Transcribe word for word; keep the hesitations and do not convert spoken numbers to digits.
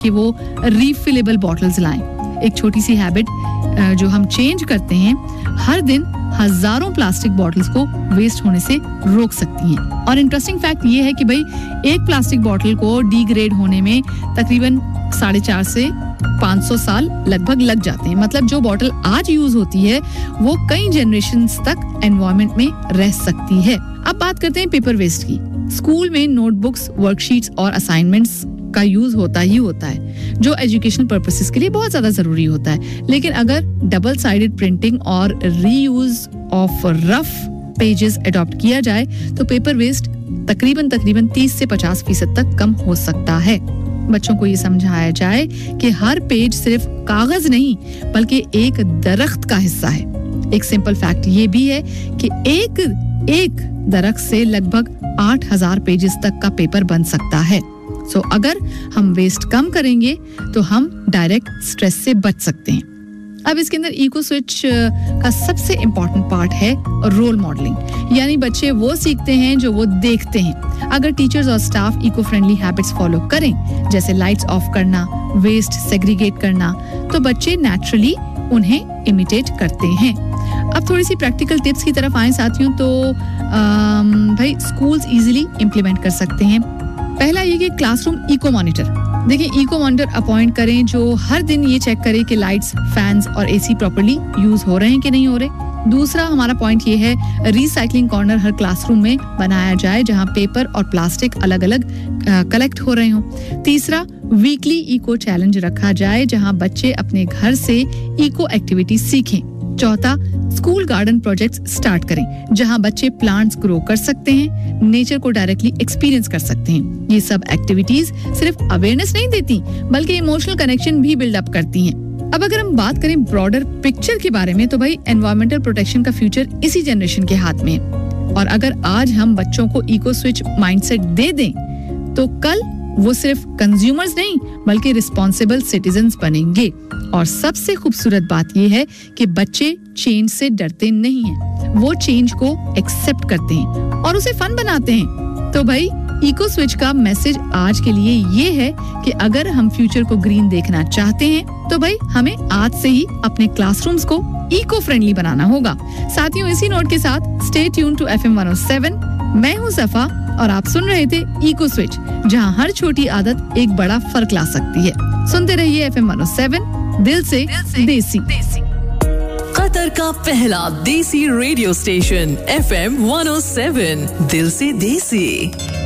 कि वो refillable bottles लाएं। एक छोटी सी हैबिट जो हम चेंज करते हैं हर दिन हजारों प्लास्टिक बॉटल्स को वेस्ट होने से रोक सकती हैं। और इंटरेस्टिंग फैक्ट ये है कि भाई एक प्लास्टिक बॉटल को डिग्रेड होने में तकरीबन साढ़े चार से पाँच सौ साल लगभग लग जाते हैं। मतलब जो बॉटल आज यूज होती है वो कई जनरेशंस तक एनवायरनमेंट में रह सकती है। अब बात करते हैं पेपर वेस्ट की। स्कूल में नोटबुक्स, वर्कशीट्स और असाइनमेंट्स का यूज होता ही होता है जो एजुकेशनल पर्पसेस के लिए बहुत ज्यादा जरूरी होता है। लेकिन अगर डबल साइडेड प्रिंटिंग और reuse of rough pages adopt किया जाए तो पेपर वेस्ट तकरीबन तकरीबन तीस से पचास फीसद तक कम हो सकता है। बच्चों को ये समझाया जाए कि हर पेज सिर्फ कागज नहीं बल्कि एक दरख्त का हिस्सा है। एक सिंपल फैक्ट ये भी है कि एक एक दरख्त से लगभग आठ हजार पेजेस तक का पेपर बन सकता है। सो so, अगर हम वेस्ट कम करेंगे तो हम डायरेक्ट स्ट्रेस से बच सकते हैं। अब इसके अंदर इको स्विच का सबसे इम्पोर्टेंट पार्ट है रोल मॉडलिंग, यानी बच्चे वो सीखते हैं जो वो देखते हैं। अगर टीचर्स और staff eco friendly habits follow करें, जैसे लाइट्स ऑफ करना, वेस्ट सेग्रीगेट करना, तो बच्चे नेचुरली उन्हें इमिटेट करते हैं। अब थोड़ी सी प्रैक्टिकल टिप्स की तरफ आए साथियों, तो आम, भाई स्कूल्स इजीली इम्प्लीमेंट कर सकते हैं। पहला ये कि क्लासरूम इको मॉनिटर। देखिए, इको मॉनिटर अपॉइंट करें जो हर दिन ये चेक करे कि लाइट्स, फैंस और एसी प्रॉपर्ली यूज हो रहे हैं कि नहीं हो रहे। दूसरा हमारा पॉइंट ये है रिसाइकलिंग कॉर्नर हर क्लासरूम में बनाया जाए जहां पेपर और प्लास्टिक अलग अलग कलेक्ट हो रहे हों। तीसरा, वीकली इको चैलेंज रखा जाए जहां बच्चे अपने घर से इको एक्टिविटी सीखें। चौथा, स्कूल गार्डन प्रोजेक्ट्स स्टार्ट करें जहां बच्चे प्लांट्स ग्रो कर सकते हैं, नेचर को डायरेक्टली एक्सपीरियंस कर सकते हैं। ये सब एक्टिविटीज सिर्फ अवेयरनेस नहीं देती बल्कि इमोशनल कनेक्शन भी बिल्ड अप करती हैं। अब अगर हम बात करें ब्रॉडर पिक्चर के बारे में, तो भाई एनवायरमेंटल प्रोटेक्शन का फ्यूचर इसी जनरेशन के हाथ में है। और अगर आज हम बच्चों को इको स्विच माइंडसेट दे दें तो कल वो सिर्फ कंज्यूमर्स नहीं बल्कि रिस्पॉन्सिबल सिटीजन्स बनेंगे। और सबसे खूबसूरत बात यह है कि बच्चे चेंज से डरते नहीं हैं, वो चेंज को एक्सेप्ट करते हैं और उसे फन बनाते हैं। तो भाई इको स्विच का मैसेज आज के लिए ये है कि अगर हम फ्यूचर को ग्रीन देखना चाहते हैं तो भाई हमें आज से ही अपने क्लासरूम्स को इको फ्रेंडली बनाना होगा। साथियों, इसी नोट के साथ stay tune to F M one O seven. मैं हूँ सफा और आप सुन रहे थे इको स्विच, जहाँ हर छोटी आदत एक बड़ा फर्क ला सकती है। सुनते रहिए F M one O seven, दिल से, दिल से देसी, देसी। कतर का पहला देसी radio station F M one O seven, दिल से देसी।